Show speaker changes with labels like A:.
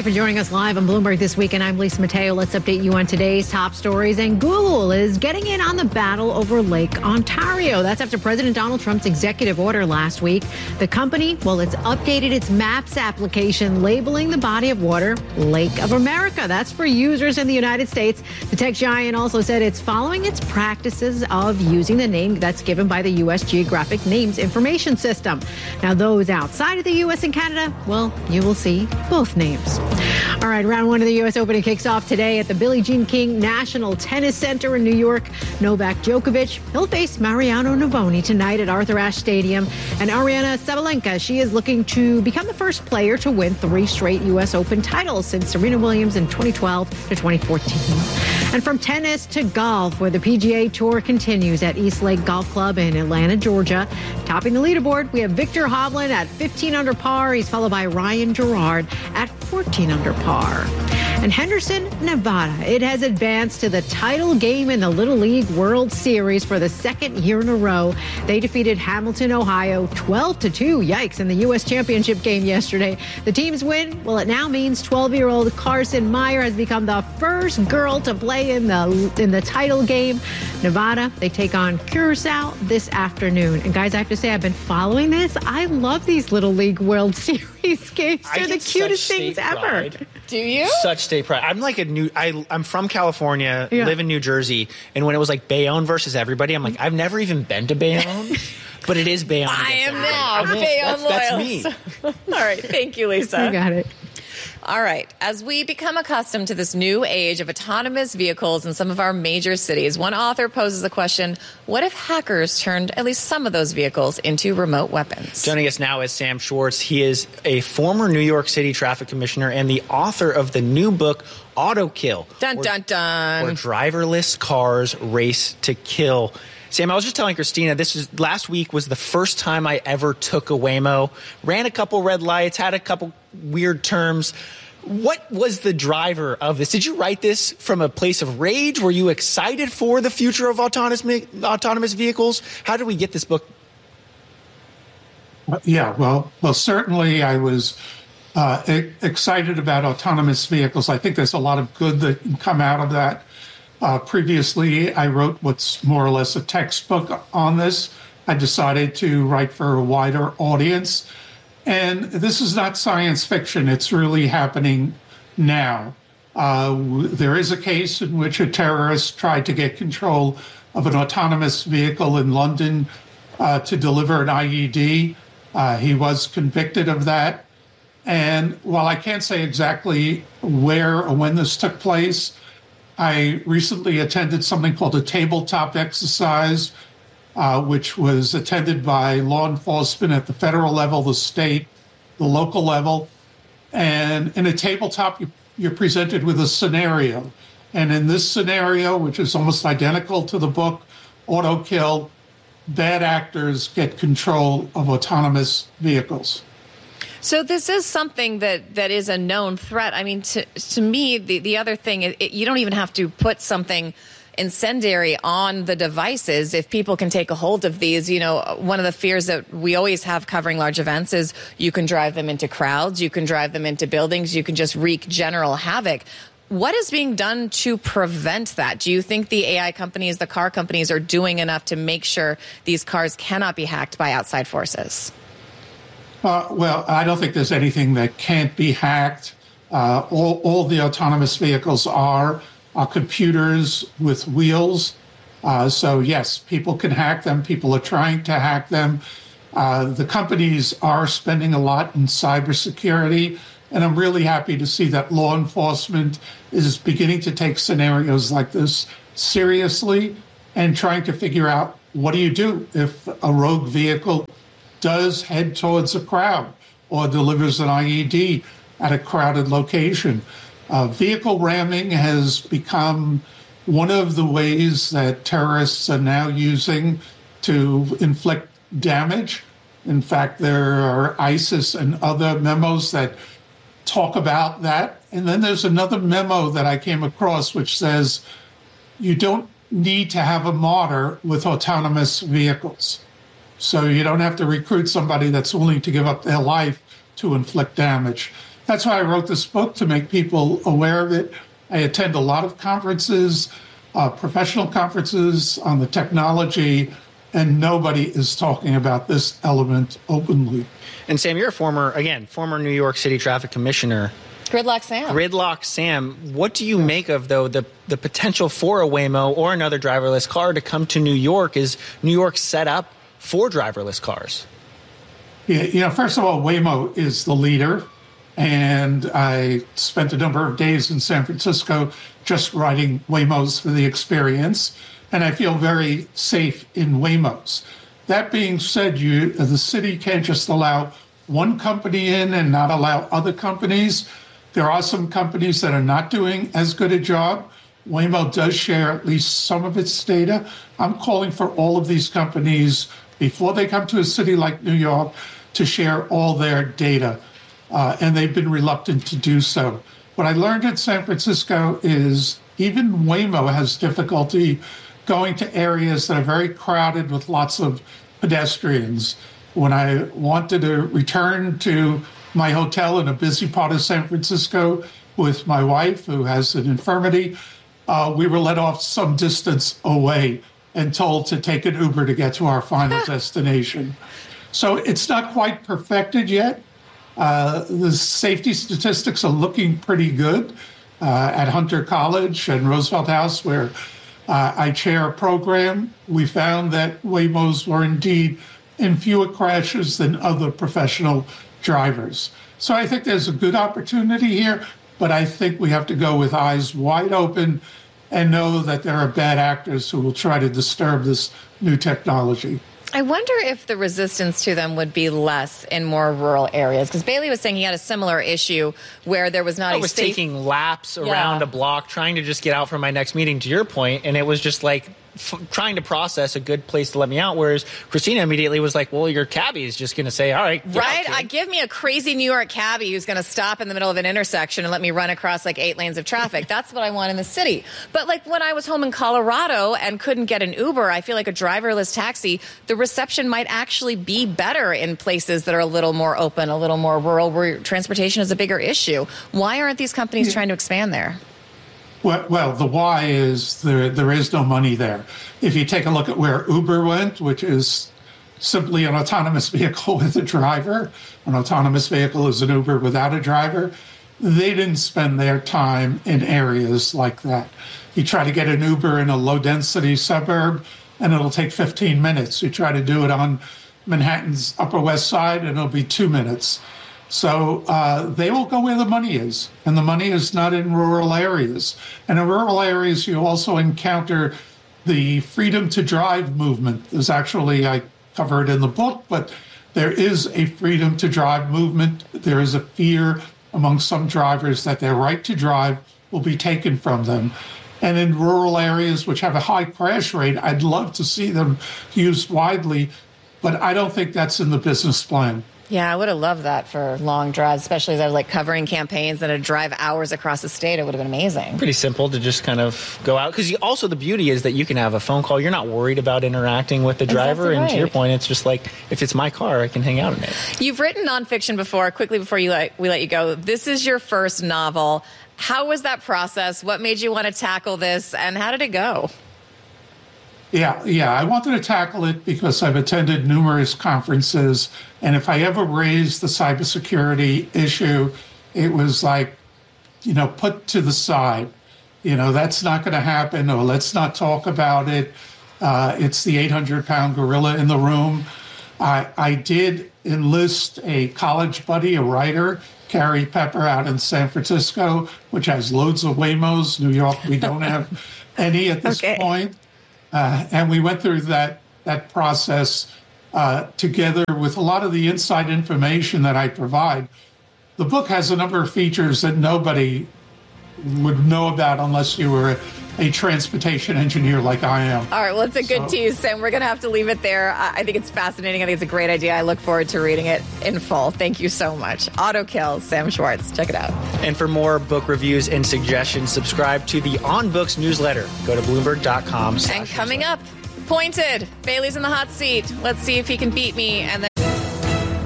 A: for joining us live on Bloomberg This Week, and I'm Lisa Mateo. Let's update you on today's top stories. And Google is getting in on the battle over Lake Ontario. That's after President Donald Trump's executive order last week. The company, well, it's updated its Maps application, labeling the body of water Lake of America. That's for users in the United States. The tech giant also said it's following its practices of using the name that's given by the U.S. Geographic Names Information System. Now, those outside of the U.S. and Canada, well, you will see both names. All right, round one of the U.S. Open kicks off today at the Billie Jean King National Tennis Center in New York. Novak Djokovic, he'll face Mariano Navoni tonight at Arthur Ashe Stadium. And Aryna Sabalenka, she is looking to become the first player to win 3 straight U.S. Open titles since Serena Williams in 2012 to 2014. And from tennis to golf, where the PGA Tour continues at East Lake Golf Club in Atlanta, Georgia. Topping the leaderboard, we have Victor Hovland at 15 under par. He's followed by Ryan Gerard at 14 under par. And Henderson, Nevada, it has advanced to the title game in the Little League World Series for the second year in a row. They defeated Hamilton, Ohio, 12-2. Yikes, in the U.S. Championship game yesterday. The team's win, well, it now means 12-year-old Carson Meyer has become the first girl to play in the title game. Nevada, they take on Curacao this afternoon. And guys, I have to say, I've been following this. I love these Little League World Series games. They're the cutest things ever.
B: Do you?
C: Such state pride. I'm like I'm from California, live in New Jersey, and when it was like Bayonne versus everybody, I'm like, I've never even been to Bayonne, but it is Bayonne.
B: I am now Bayonne loyal.
C: That's me.
B: All right, thank you, Lisa.
A: You got it.
B: All right. As we become accustomed to this new age of autonomous vehicles in some of our major cities, one author poses the question, what if hackers turned at least some of those vehicles into remote weapons?
C: Joining us now is Sam Schwartz. He is a former New York City traffic commissioner and the author of the new book, Auto Kill.
B: Dun, dun, dun.
C: Where driverless cars race to kill. Sam, I was just telling Christina, last week was the first time I ever took a Waymo, ran a couple red lights, had a couple weird terms. What was the driver of this? Did you write this from a place of rage? Were you excited for the future of autonomous vehicles? How did we get this book?
D: Yeah, well, certainly I was excited about autonomous vehicles. I think there's a lot of good that can come out of that. Previously, I wrote what's more or less a textbook on this. I decided to write for a wider audience. And this is not science fiction. It's really happening now. There is a case in which a terrorist tried to get control of an autonomous vehicle in London to deliver an IED. He was convicted of that. And while I can't say exactly where or when this took place, I recently attended something called a tabletop exercise, which was attended by law enforcement at the federal level, the state, the local level. And in a tabletop, you're presented with a scenario. And in this scenario, which is almost identical to the book, Auto Kill, bad actors get control of autonomous vehicles.
B: So this is something that is a known threat. I mean, to me, the other thing is you don't even have to put something incendiary on the devices. If people can take a hold of these, one of the fears that we always have covering large events is you can drive them into crowds, you can drive them into buildings, you can just wreak general havoc. What is being done to prevent that? Do you think the AI companies, the car companies, are doing enough to make sure these cars cannot be hacked by outside forces?
D: Well, I don't think there's anything that can't be hacked. All the autonomous vehicles are computers with wheels. So, yes, people can hack them. People are trying to hack them. The companies are spending a lot in cybersecurity. And I'm really happy to see that law enforcement is beginning to take scenarios like this seriously and trying to figure out what do you do if a rogue vehicle does head towards a crowd or delivers an IED at a crowded location. Vehicle ramming has become one of the ways that terrorists are now using to inflict damage. In fact, there are ISIS and other memos that talk about that. And then there's another memo that I came across which says you don't need to have a martyr with autonomous vehicles. So you don't have to recruit somebody that's willing to give up their life to inflict damage. That's why I wrote this book, to make people aware of it. I attend a lot of conferences, professional conferences on the technology, and nobody is talking about this element openly.
C: And Sam, you're a former New York City traffic commissioner.
B: Gridlock Sam.
C: Gridlock Sam. What do you make of, though, the potential for a Waymo or another driverless car to come to New York? Is New York set up for driverless cars?
D: Yeah, first of all, Waymo is the leader. And I spent a number of days in San Francisco just riding Waymos for the experience. And I feel very safe in Waymos. That being said, the city can't just allow one company in and not allow other companies. There are some companies that are not doing as good a job. Waymo does share at least some of its data. I'm calling for all of these companies, before they come to a city like New York, to share all their data. And they've been reluctant to do so. What I learned in San Francisco is even Waymo has difficulty going to areas that are very crowded with lots of pedestrians. When I wanted to return to my hotel in a busy part of San Francisco with my wife, who has an infirmity, we were let off some distance away and told to take an Uber to get to our final destination. So it's not quite perfected yet. The safety statistics are looking pretty good at Hunter College and Roosevelt House, where I chair a program. We found that Waymos were indeed in fewer crashes than other professional drivers. So I think there's a good opportunity here, but I think we have to go with eyes wide open and know that there are bad actors who will try to disturb this new technology.
B: I wonder if the resistance to them would be less in more rural areas, because Bailey was saying he had a similar issue where there was not
C: I was taking laps around a block trying to just get out for my next meeting, to your point, and it was just like trying to process a good place to let me out, whereas Christina immediately was like, well, your cabbie is just going to say, all right.
B: Give me a crazy New York cabbie who's going to stop in the middle of an intersection and let me run across like 8 lanes of traffic. That's what I want in the city. But like when I was home in Colorado and couldn't get an Uber, I feel like a driverless taxi, the reception might actually be better in places that are a little more open, a little more rural, where transportation is a bigger issue. Why aren't these companies trying to expand there?
D: Well, the why is there is no money there. If you take a look at where Uber went, which is simply an autonomous vehicle with a driver, an autonomous vehicle is an Uber without a driver, they didn't spend their time in areas like that. You try to get an Uber in a low-density suburb, and it'll take 15 minutes. You try to do it on Manhattan's Upper West Side, and it'll be 2 minutes. So they will go where the money is, and the money is not in rural areas. And in rural areas, you also encounter the freedom to drive movement. There's actually, I cover it in the book, but there is a freedom to drive movement. There is a fear among some drivers that their right to drive will be taken from them. And in rural areas, which have a high crash rate, I'd love to see them used widely, but I don't think that's in the business plan.
B: Yeah, I would have loved that for long drives, especially as I was like covering campaigns and I'd drive hours across the state. It would have been amazing.
C: Pretty simple to just kind of go out. Because also the beauty is that you can have a phone call. You're not worried about interacting with the driver.
B: Exactly right.
C: And to your point, it's just like, if it's my car, I can hang out in it.
B: You've written nonfiction before. Quickly before we let you go, this is your first novel. How was that process? What made you want to tackle this? And how did it go?
D: Yeah. I wanted to tackle it because I've attended numerous conferences, and if I ever raised the cybersecurity issue, it was like, put to the side. That's not going to happen, or let's not talk about it. It's the 800-pound gorilla in the room. I did enlist a college buddy, a writer, Carrie Pepper, out in San Francisco, which has loads of Waymos. New York, we don't have any at this point. And we went through that process together with a lot of the inside information that I provide. The book has a number of features that nobody would know about unless you were a transportation engineer like I am.
B: All right, well, it's a good tease, Sam. We're going to have to leave it there. I think it's fascinating. I think it's a great idea. I look forward to reading it in full. Thank you so much. Auto Kill, Sam Schwartz. Check it out.
C: And for more book reviews and suggestions, subscribe to the On Books newsletter. Go to Bloomberg.com/newsletter.
B: And coming up, Pointed. Bailey's in the hot seat. Let's see if he can beat me. And then